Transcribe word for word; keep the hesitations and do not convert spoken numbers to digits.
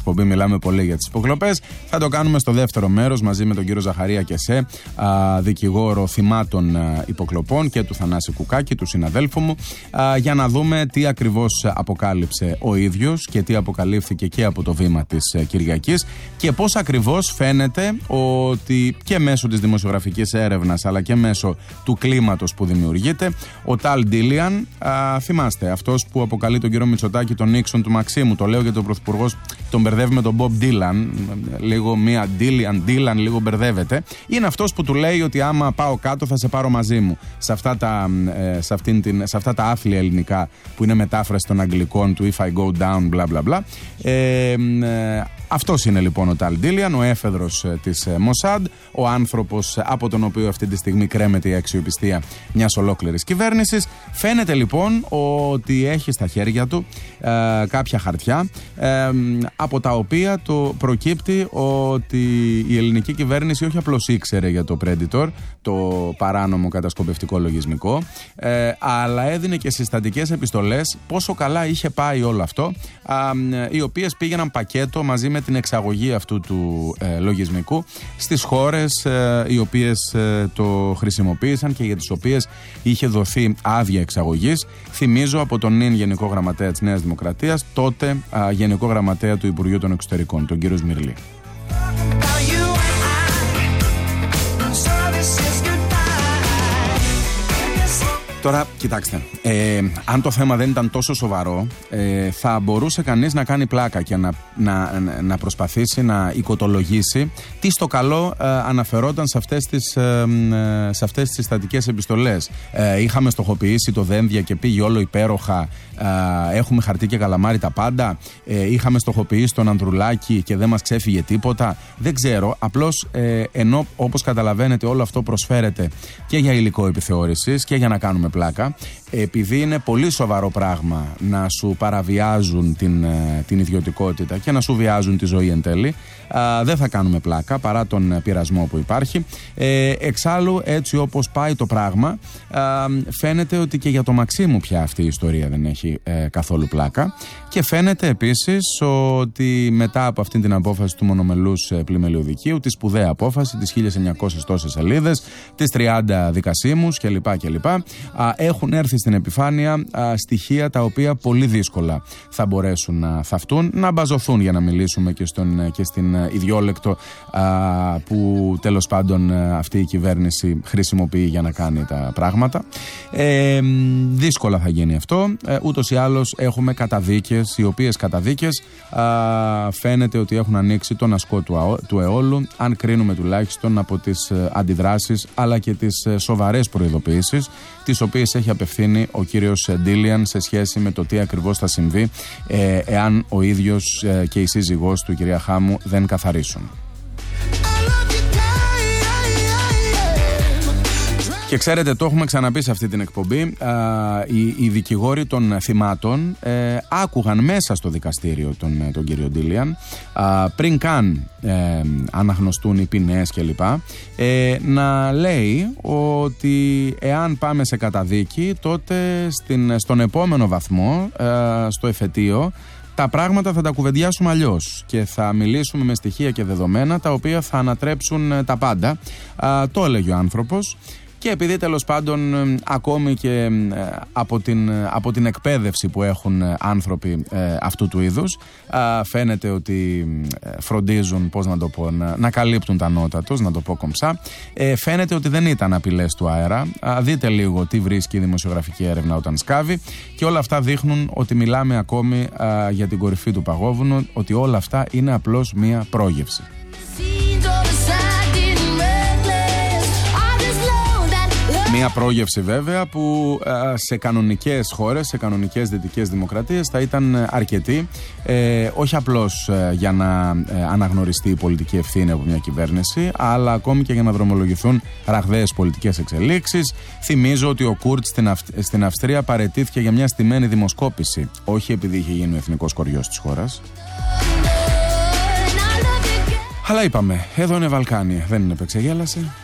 εκπομπή μιλάμε πολύ για τις υποκλοπές. Θα το κάνουμε στο δεύτερο μέρος μαζί με τον κύριο Ζαχαρία Κεσέ, α, δικηγόρο θυμάτων α, υποκλοπών, και του Θανάση Κουκάκη, του συναδέλφου μου, α, για να δούμε τι ακριβώς αποκάλυψε ο ίδιος και τι αποκαλύφθηκε και από το βήμα της ε, Κυριακής, και πώς ακριβώς φαίνεται ότι και μέσω της δημοσιογραφικής έρευνας αλλά και μέσω του κλίματος που δημιουργείται, ο Ταλ Ντίλιαν, α, θυμάστε, αυτός που αποκαλεί τον κύριο Μητσοτάκη τον Νίξον του Μαξίμου, το λέω γιατί ο πρωθυπουργός τον μπερδεύει με τον Μπομπ Ντίλαν, λίγο μία Ντίλιαν, Ντίλαν, λίγο μπερδεύεται. Είναι αυτός που του λέει ότι άμα πάω κάτω θα σε πάρω μαζί μου. Σε αυτά τα, ε, σε αυτήν την, σε αυτά τα άθλια ελληνικά που είναι μετάφραση των αγγλικών του If I go down, bla bla bla. Ε, ε, αυτός είναι λοιπόν ο Ταλ Ντίλιαν, ο έφεδρος ε, της ε, Μοσάντ, ο άνθρωπος από τον οποίο αυτή τη στιγμή κρέμεται η αξιοπιστία μιας ολόκληρης κυβέρνησης. Φαίνεται λοιπόν ότι έχει στα χέρια του ε, κάποια χαρτιά ε, από τα οποία το προκύπτει ότι η ελληνική κυβέρνηση όχι απλώς ήξερε για το Predator, το παράνομο κατασκοπευτικό λογισμικό, ε, αλλά έδινε και συστατικές επιστολές πόσο καλά είχε πάει όλο αυτό, ε, οι οποίες πήγαιναν πακέτο μαζί με την εξαγωγή αυτού του ε, λογισμικού στις χώρες ε, οι οποίες ε, το χρησιμοποίησαν και για τις οποίες είχε δοθεί άδεια εξαγωγής. Θυμίζω από τον νυν Γενικό Γραμματέα της Νέας Δημοκρατίας, τότε α, Γενικό Γραμματέα του Υπουργείου των Εξωτερικών, τον κύριο Σμυρλή. Τώρα, κοιτάξτε, ε, αν το θέμα δεν ήταν τόσο σοβαρό, ε, θα μπορούσε κανείς να κάνει πλάκα και να, να, να προσπαθήσει να οικοτολογήσει τι στο καλό ε, αναφερόταν σε αυτές τις, ε, σε αυτές τις συστατικές επιστολές. Ε, είχαμε στοχοποιήσει το Δένδια και πήγε όλο υπέροχα, ε, έχουμε χαρτί και καλαμάρι τα πάντα, ε, είχαμε στοχοποιήσει τον Ανδρουλάκη και δεν μας ξέφυγε τίποτα. Δεν ξέρω, απλώς ε, ενώ όπως καταλαβαίνετε όλο αυτό προσφέρεται και για υλικό επιθεώρησης και για να κάνουμε πλάκα, επειδή είναι πολύ σοβαρό πράγμα να σου παραβιάζουν την, την ιδιωτικότητα και να σου βιάζουν τη ζωή εν τέλει, α, δεν θα κάνουμε πλάκα παρά τον πειρασμό που υπάρχει. Ε, εξάλλου, έτσι όπως πάει το πράγμα, α, φαίνεται ότι και για το Μαξίμου πια αυτή η ιστορία δεν έχει ε, καθόλου πλάκα, και φαίνεται επίσης ότι μετά από αυτή την απόφαση του μονομελούς πλημελιωδικείου, τη σπουδαία απόφαση, τις χίλιες εννιακόσιες τόσες σελίδες, τις τριάντα δικασίμους κλπ. κλπ. Έχουν έρθει στην επιφάνεια α, στοιχεία τα οποία πολύ δύσκολα θα μπορέσουν να θαυτούν, να μπαζωθούν, για να μιλήσουμε και, στον, και στην ιδιόλεκτο α, που τέλος πάντων αυτή η κυβέρνηση χρησιμοποιεί για να κάνει τα πράγματα. Ε, δύσκολα θα γίνει αυτό. Ε, ούτως ή άλλως έχουμε καταδίκες, οι οποίες καταδίκες α, φαίνεται ότι έχουν ανοίξει τον ασκό του, του αιώλου, αν κρίνουμε τουλάχιστον από τις αντιδράσεις αλλά και τις σοβαρές προειδοποιήσεις τις οποίες έχει απευθύνει ο κύριος Ντίλιαν σε σχέση με το τι ακριβώς θα συμβεί ε, εάν ο ίδιος ε, και η σύζυγός του, η κυρία Χάμου, δεν καθαρίσουν. Και ξέρετε, το έχουμε ξαναπεί σε αυτή την εκπομπή, α, οι, οι δικηγόροι των θυμάτων ε, άκουγαν μέσα στο δικαστήριο τον, τον κύριο Ντίλιαν, α, πριν καν ε, αναγνωστούν οι ποινές κλπ, ε, να λέει ότι εάν πάμε σε καταδίκη, τότε στην, στον επόμενο βαθμό, ε, στο εφετείο, τα πράγματα θα τα κουβεντιάσουμε αλλιώς και θα μιλήσουμε με στοιχεία και δεδομένα τα οποία θα ανατρέψουν τα πάντα. Α, το έλεγε ο άνθρωπος. Και επειδή τέλος πάντων ακόμη και από την, από την εκπαίδευση που έχουν άνθρωποι αυτού του είδους, φαίνεται ότι φροντίζουν, πώς να το πω, να, να καλύπτουν τα νότα τους, να το πω κομψά, φαίνεται ότι δεν ήταν απειλές του αέρα. Δείτε λίγο τι βρίσκει η δημοσιογραφική έρευνα όταν σκάβει, και όλα αυτά δείχνουν ότι μιλάμε ακόμη για την κορυφή του παγόβουνου, ότι όλα αυτά είναι απλώς μία πρόγευση. Μια πρόγευση βέβαια που σε κανονικές χώρες, σε κανονικές δυτικές δημοκρατίες θα ήταν αρκετή, ε, όχι απλώς για να αναγνωριστεί η πολιτική ευθύνη από μια κυβέρνηση, αλλά ακόμη και για να δρομολογηθούν ραγδαίες πολιτικές εξελίξεις. Θυμίζω ότι ο Κουρτ στην, Αυ... στην Αυστρία παραιτήθηκε για μια στημένη δημοσκόπηση, όχι επειδή είχε γίνει ο εθνικός κοριός της χώρας. Αλλά είπαμε, εδώ είναι Βαλκάνια, δεν είναι επεξεγέλαση.